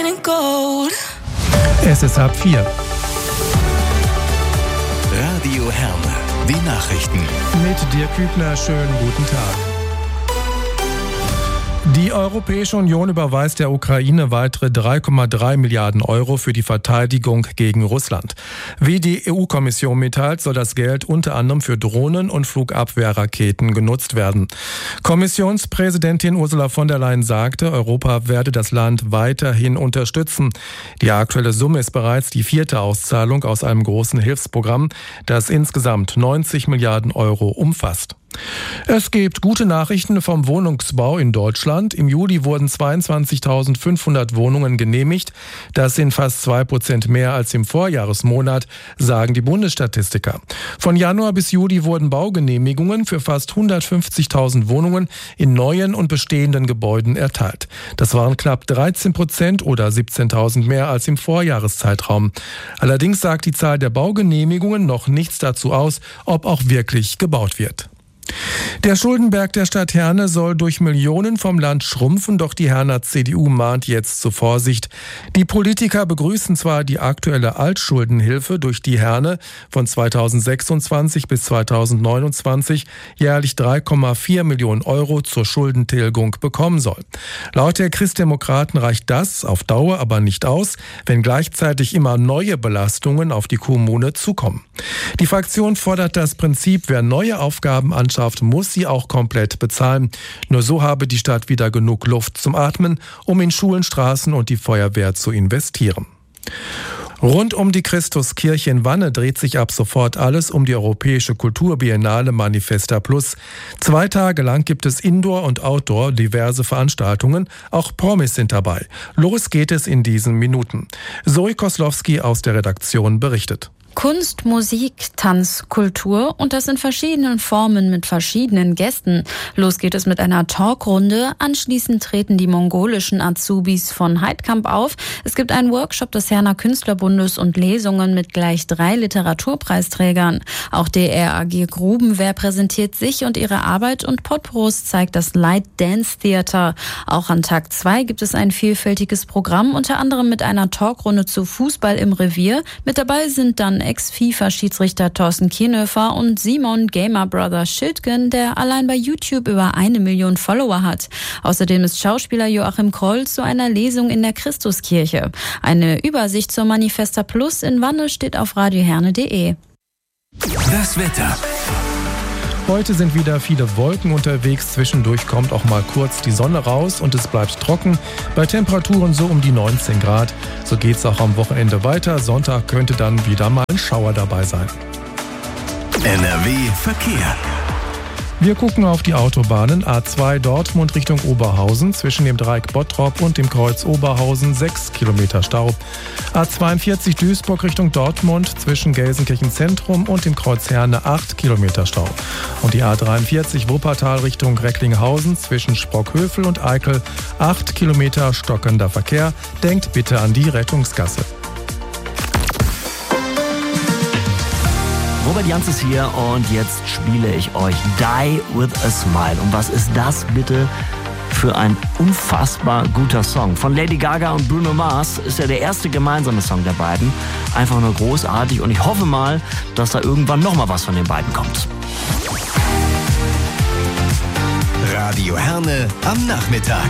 raining gold. Es ist 3:30. Radio Herne, die Nachrichten. Mit Dirk Kübner, schönen guten Tag. Die Europäische Union überweist der Ukraine weitere 3,3 Milliarden Euro für die Verteidigung gegen Russland. Wie die EU-Kommission mitteilt, soll das Geld unter anderem für Drohnen und Flugabwehrraketen genutzt werden. Kommissionspräsidentin Ursula von der Leyen sagte, Europa werde das Land weiterhin unterstützen. Die aktuelle Summe ist bereits die 4. Auszahlung aus einem großen Hilfsprogramm, das insgesamt 90 Milliarden Euro umfasst. Es gibt gute Nachrichten vom Wohnungsbau in Deutschland. Im Juli wurden 22.500 Wohnungen genehmigt. Das sind fast 2% mehr als im Vorjahresmonat, sagen die Bundesstatistiker. Von Januar bis Juli wurden Baugenehmigungen für fast 150.000 Wohnungen in neuen und bestehenden Gebäuden erteilt. Das waren knapp 13% oder 17.000 mehr als im Vorjahreszeitraum. Allerdings sagt die Zahl der Baugenehmigungen noch nichts dazu aus, ob auch wirklich gebaut wird. Der Schuldenberg der Stadt Herne soll durch Millionen vom Land schrumpfen, doch die Herner CDU mahnt jetzt zur Vorsicht. Die Politiker begrüßen zwar die aktuelle Altschuldenhilfe, durch die Herne von 2026 bis 2029 jährlich 3,4 Millionen Euro zur Schuldentilgung bekommen soll. Laut der Christdemokraten reicht das auf Dauer aber nicht aus, wenn gleichzeitig immer neue Belastungen auf die Kommune zukommen. Die Fraktion fordert das Prinzip, wer neue Aufgaben anschafft, muss sie auch komplett bezahlen. Nur so habe die Stadt wieder genug Luft zum Atmen, um in Schulen, Straßen und die Feuerwehr zu investieren. Rund um die Christuskirche in Wanne dreht sich ab sofort alles um die Europäische Kulturbiennale Manifesta Plus. 2 Tage lang gibt es Indoor und Outdoor diverse Veranstaltungen. Auch Promis sind dabei. Los geht es in diesen Minuten. Zoe Koslowski aus der Redaktion berichtet. Kunst, Musik, Tanz, Kultur und das in verschiedenen Formen mit verschiedenen Gästen. Los geht es mit einer Talkrunde. Anschließend treten die mongolischen Azubis von Heidkamp auf. Es gibt einen Workshop des Herner Künstlerbundes und Lesungen mit gleich 3 Literaturpreisträgern. Auch der RAG Grubenwehr präsentiert sich und ihre Arbeit und Potpourri zeigt das Light Dance Theater. Auch an Tag 2 gibt es ein vielfältiges Programm, unter anderem mit einer Talkrunde zu Fußball im Revier. Mit dabei sind dann Ex-FIFA-Schiedsrichter Thorsten Kienhöfer und Simon Gamer Brother Schildgen, der allein bei YouTube über 1 Million Follower hat. Außerdem ist Schauspieler Joachim Kroll zu einer Lesung in der Christuskirche. Eine Übersicht zur Manifesta Plus in Wanne steht auf radioherne.de. Das Wetter. Heute sind wieder viele Wolken unterwegs. Zwischendurch kommt auch mal kurz die Sonne raus und es bleibt trocken. Bei Temperaturen so um die 19 Grad. So geht's auch am Wochenende weiter. Sonntag könnte dann wieder mal ein Schauer dabei sein. NRW Verkehr. Wir gucken auf die Autobahnen. A2 Dortmund Richtung Oberhausen. Zwischen dem Dreieck Bottrop und dem Kreuz Oberhausen 6 Kilometer Stau. A42 Duisburg Richtung Dortmund. Zwischen Gelsenkirchen Zentrum und dem Kreuz Herne 8 Kilometer Stau. Und die A43 Wuppertal Richtung Recklinghausen. Zwischen Sprockhövel und Eickel 8 Kilometer stockender Verkehr. Denkt bitte an die Rettungsgasse. Robert Janz ist hier und jetzt spiele ich euch Die With A Smile. Und was ist das bitte für ein unfassbar guter Song? Von Lady Gaga und Bruno Mars ist ja der erste gemeinsame Song der beiden. Einfach nur großartig und ich hoffe mal, dass da irgendwann nochmal was von den beiden kommt. Radio Herne am Nachmittag.